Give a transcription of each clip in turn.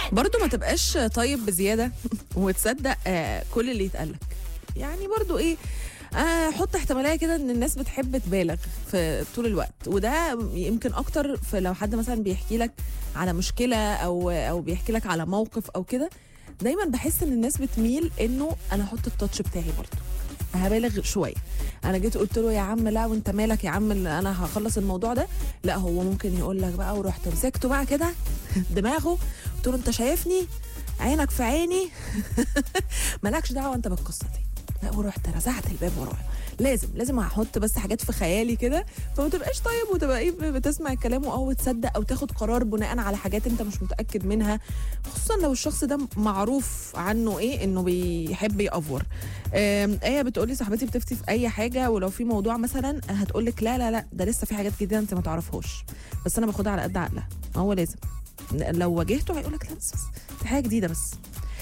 برضو ما تبقاش طيب بزياده وتصدق كل اللي يتقالك. يعني برضو ايه، حط احتماليه كده ان الناس بتحب تبالغ في طول الوقت، وده يمكن اكتر في لو حد مثلا بيحكي لك على مشكله او بيحكي لك على موقف او كده. دايما بحس ان الناس بتميل انه انا احط التاتش بتاعي برضو، هبالغ شويه. انا جيت قلت له يا عم لا وانت مالك يا عم انا هخلص الموضوع ده، لا هو ممكن يقول لك بقى، ورحت مسكته بقى كده دماغه، قلت له انت شايفني عينك في عيني مالكش دعوه انت بالقصه دي، لا ورحت رزعت الباب ورايا. لازم هحط بس حاجات في خيالي كده، فما تبقاش طيب وتبقى ايه بتسمع كلامه او تصدق او تاخد قرار بناء على حاجات انت مش متاكد منها، خصوصا لو الشخص ده معروف عنه ايه انه بيحب يأفور. ايه بتقولي صاحبتي بتفتي في اي حاجه، ولو في موضوع مثلا هتقولك لا لا لا ده لسه في حاجات جديده انت ما تعرفهاش، بس انا باخدها على قد عقلها. هو لازم لو واجهته هيقولك لا بس في حاجه جديده بس.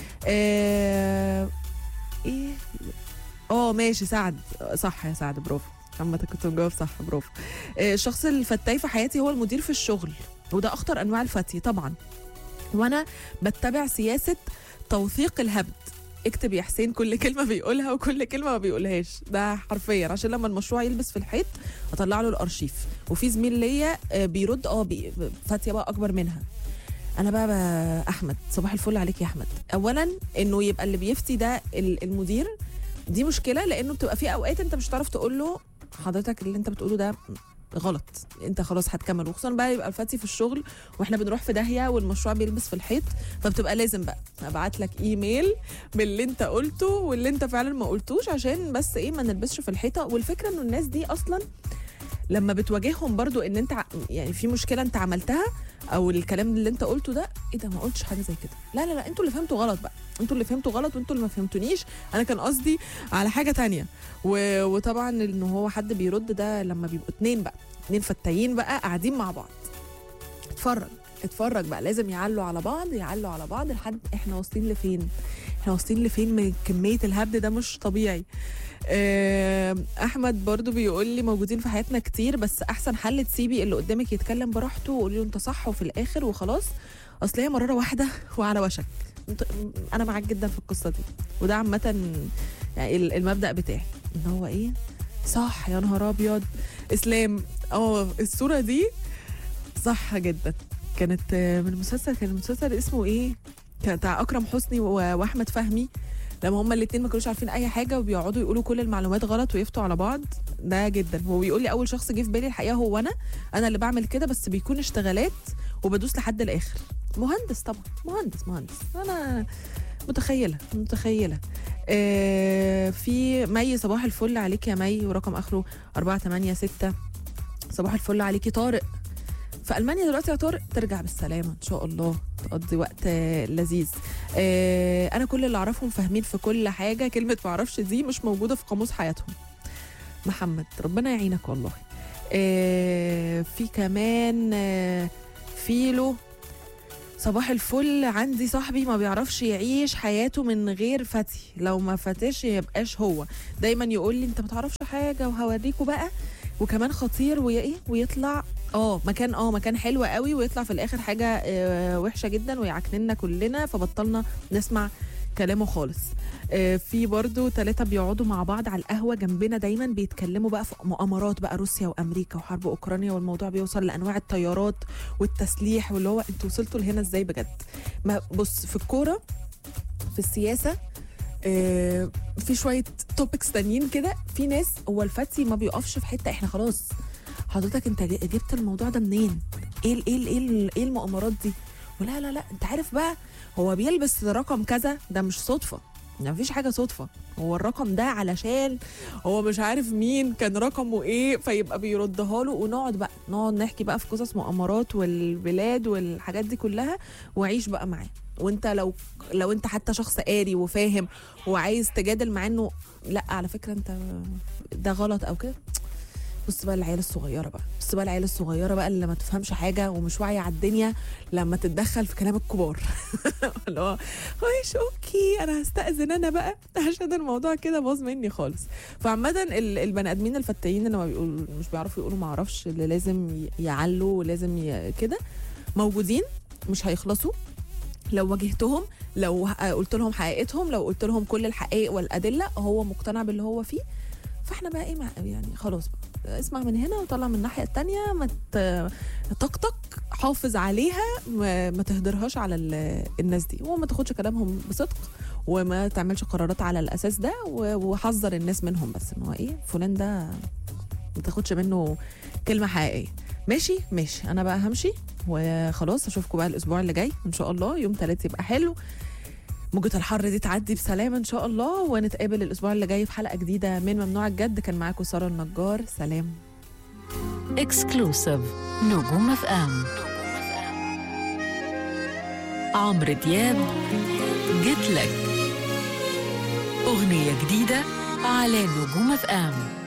ايه ماشي سعد، صح يا سعد برافو، عامة كنت مجاوب صح برافو. الشخص الفتاي في حياتي هو المدير في الشغل، وده اخطر انواع الفتي طبعا، وانا بتبع سياسة توثيق الهبد. اكتب يا حسين كل كلمة بيقولها وكل كلمة ما بيقولهاش، ده حرفيا عشان لما المشروع يلبس في الحيط اطلع له الارشيف. وفي زميل ليا بيرد فاتية بقى اكبر منها. انا بقى احمد، صباح الفل عليك يا احمد. اولا انه يبقى اللي بيفتي ده المدير، دي مشكله، لانه بتبقى في اوقات انت مش هتعرف تقول له حضرتك اللي انت بتقوله ده غلط، انت خلاص هتكمل، وخصوصا بقى يبقى الفاتي في الشغل واحنا بنروح في داهيه والمشروع بيلبس في الحيط، فبتبقى لازم بقى ابعت لك ايميل باللي انت قلته واللي انت فعلا ما قلتوش، عشان بس ايه ما نلبسش في الحيطه. والفكره انه الناس دي اصلا لما بتواجههم برضو ان انت يعني في مشكله انت عملتها او الكلام اللي انت قلته ده، ايه ده ما قلتش حاجه زي كده، لا لا لا انتوا اللي فهمتوا غلط بقى، انتوا اللي فهمتوا غلط وانتوا اللي ما فهمتونيش، انا كان قصدي على حاجه تانية. وطبعا ان هو حد بيرد ده لما بيبقوا اتنين فتايين بقى قاعدين مع بعض، اتفرج بقى، لازم يعلوا على بعض لحد احنا واصلين لفين من كميه الهبد ده، مش طبيعي. احمد برضو بيقول لي موجودين في حياتنا كتير، بس احسن حل تسيبي اللي قدامك يتكلم براحته وقولي له انت صح وفي الاخر وخلاص، اصل هي مراره واحده وعلى وشك. انا معاك جدا في القصه دي، وده عامه يعني المبدا بتاعي ان هو ايه صح. يا نهار ابيض اسلام، الصوره دي صح جدا، كانت من المسلسل، كان المسلسل اسمه ايه، كان بتاع اكرم حسني واحمد فهمي، لما هما الاثنين ما كانوش عارفين اي حاجه وبيقعدوا يقولوا كل المعلومات غلط ويفتوا على بعض. ده جدا، هو بيقول لي اول شخص جه في بالي الحقيقه هو انا اللي بعمل كده، بس بيكون اشتغالات وبدوس لحد الاخر. مهندس طبعا، مهندس انا متخيله. في مي، صباح الفل عليك يا مي، ورقم اخره 486. صباح الفل عليكي. طارق في ألمانيا دلوقتي يا طارق، ترجع بالسلامة إن شاء الله، تقضي وقت لذيذ. أنا كل اللي أعرفهم فاهمين في كل حاجة، كلمة معرفش دي مش موجودة في قاموس حياتهم. محمد ربنا يعينك والله. في كمان فيلو، صباح الفل، عندي صاحبي ما بيعرفش يعيش حياته من غير فتي، لو ما فتش يبقاش هو، دايما يقول لي انت ما تعرفش حاجة وهوريكوا بقى، وكمان خطير ويطلع مكان حلو قوي ويطلع في الاخر حاجه وحشه جدا ويعكننا كلنا، فبطلنا نسمع كلامه خالص. في برضو 3 بيقعدوا مع بعض على القهوه جنبنا دايما بيتكلموا بقى في مؤامرات بقى روسيا وامريكا وحرب اوكرانيا، والموضوع بيوصل لانواع الطيارات والتسليح، واللي هو انتوا وصلتوا لهنا ازاي بجد. ما بص، في الكوره في السياسه في شويه توبكس تانيين كده، في ناس هو الفتي ما بيقفش في حته، احنا خلاص حضرتك انت جبت الموضوع ده منين، ايه المؤامرات دي، ولا لا انت عارف بقى هو بيلبس رقم كذا، ده مش صدفه، ما فيش حاجه صدفه، هو الرقم ده علشان هو مش عارف مين كان رقمه ايه، فيبقى بيردها له، ونقعد نحكي بقى في قصص مؤامرات والبلاد والحاجات دي كلها، وعيش بقى معاه. وانت لو انت حتى شخص قاري وفاهم وعايز تجادل مع انه لا على فكره انت ده غلط او كده، بص بقى العيال الصغيره بقى اللي ما تفهمش حاجه ومش واعيه على الدنيا لما تتدخل في كلام الكبار اللي هو ماشي اوكي انا هستأذن انا بقى عشان الموضوع كده باظ مني خالص. فعامه البني ادمين الفتاين اللي ما بيقولوا مش بيعرفوا يقولوا ما اعرفش، اللي لازم يعلوا ولازم كده، موجودين مش هيخلصوا، لو واجهتهم، لو قلت لهم حقيقتهم، لو قلت لهم كل الحقائق والادله، هو مقتنع باللي هو فيه. فاحنا بقى ايه يعني خلاص بقى، اسمع من هنا وطلع من الناحيه التانية، ما طقطق، حافظ عليها، ما تهدرهاش على الناس دي، وما تاخدش كلامهم بصدق، وما تعملش قرارات على الاساس ده، وحذر الناس منهم، بس ان هو ايه فلان ده ما تاخدش منه كلمه حقيقيه. ماشي انا بقى همشي وخلاص، اشوفكم بقى الاسبوع اللي جاي ان شاء الله، يوم 3 يبقى حلو، موجة الحر دي تعدي بسلام ان شاء الله، ونتقابل الاسبوع اللي جاي في حلقه جديده من ممنوع الجد. كان معاكم ساره النجار، سلام. اكسكلوسيف نجوم اف ام. عمرو دياب جيت لك، اغنيه جديده على نجوم اف ام.